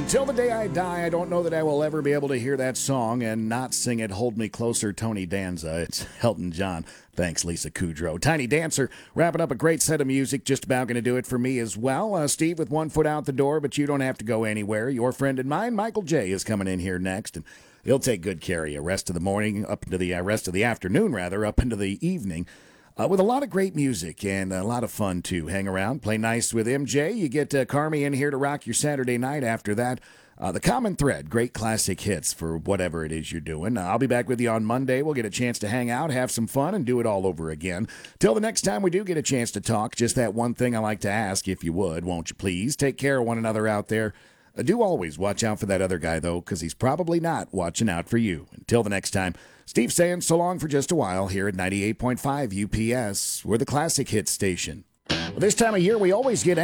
Until the day I die, I don't know that I will ever be able to hear that song and not sing it Hold Me Closer, Tony Danza. It's Elton John. Thanks, Lisa Kudrow. Tiny Dancer, wrapping up a great set of music. Just about going to do it for me as well. Steve with one foot out the door, but you don't have to go anywhere. Your friend and mine, Michael J., is coming in here next, and he'll take good care of you. Rest of the morning, up into the rest of the afternoon, rather, up into the evening. With a lot of great music and a lot of fun, too. Hang around, play nice with MJ. You get Carmi in here to rock your Saturday night after that. The Common Thread, great classic hits for whatever it is you're doing. I'll be back with you on Monday. We'll get a chance to hang out, have some fun, and do it all over again. Till the next time we do get a chance to talk, just that one thing I like to ask, if you would, won't you please? Take care of one another out there. Do always watch out for that other guy, though, because he's probably not watching out for you. Until the next time, Steve saying so long for just a while here at 98.5 UPS. We're the classic hit station. Well, this time of year, we always get